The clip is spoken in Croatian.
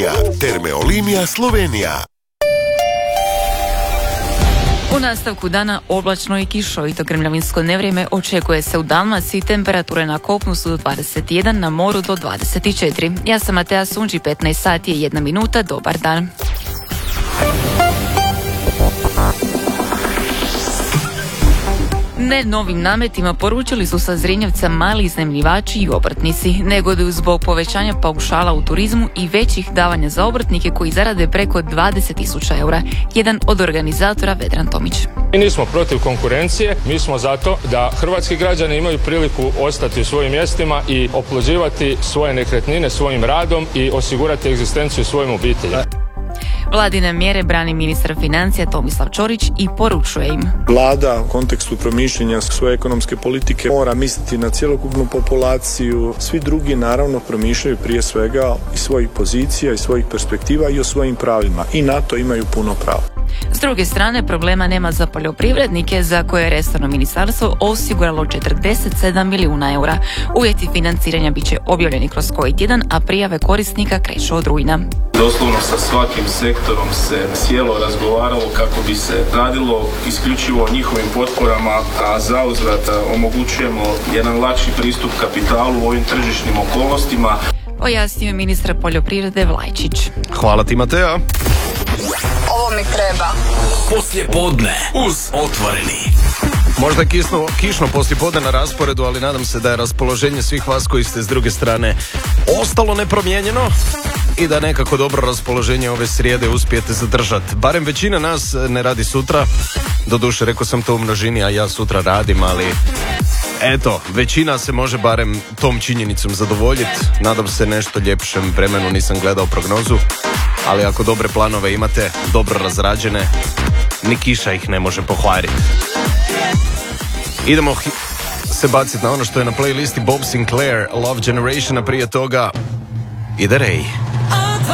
Termeolinija Slovenija. U nastavku dana oblačno i kišovito grmljavinsko nevrijeme očekuje se u Dalmaciji, temperature na kopnu su do 21, na moru do 24. Ja sam Matea Sunđi, 15 sati i 1 minuta, dobar dan. Ne novim nametima poručili su sa Zrinjevca mali iznajmljivači i obrtnici. Negoduju zbog povećanja paušala u turizmu i većih davanja za obrtnike koji zarade preko 20.000 eura. Jedan od organizatora Vedran Tomić. Mi nismo protiv konkurencije, mi smo zato da hrvatski građani imaju priliku ostati u svojim mjestima i oplođivati svoje nekretnine svojim radom i osigurati egzistenciju svojim obiteljima. Vladine mjere brani ministar financija Tomislav Ćorić i poručuje im. Vlada u kontekstu promišljanja svoje ekonomske politike mora misliti na cjelokupnu populaciju. Svi drugi naravno promišljaju prije svega i svojih pozicija i svojih perspektiva i o svojim pravima. I na to imaju puno pravo. S druge strane, problema nema za poljoprivrednike za koje je resorno ministarstvo osiguralo 47 milijuna eura. Uvjeti financiranja bit će objavljeni kroz koji tjedan, a prijave korisnika kreću od rujna. Doslovno sa svakim sektorom se sjelo razgovaralo kako bi se radilo isključivo o njihovim potporama, a zauzvrat omogućujemo jedan lakši pristup kapitalu u ovim tržišnim okolnostima. Pojasnio je ministar poljoprivrede Vlajčić. Hvala ti, Matea. Ovo mi treba. Poslije podne uz Otvoreni. Možda kišno poslijepodne na rasporedu, ali nadam se da je raspoloženje svih vas koji ste s druge strane ostalo nepromijenjeno i da nekako dobro raspoloženje ove srijede uspijete zadržati. Barem većina nas ne radi sutra, doduše rekao sam to u množini, a ja sutra radim, ali eto, većina se može barem tom činjenicom zadovoljiti. Nadam se nešto ljepšem vremenu, nisam gledao prognozu, ali ako dobre planove imate, dobro razrađene, ni kiša ih ne može pohvariti. Idemo se baciti na ono što je na playlisti Bob Sinclair, Love Generation, a prije toga ide Ray.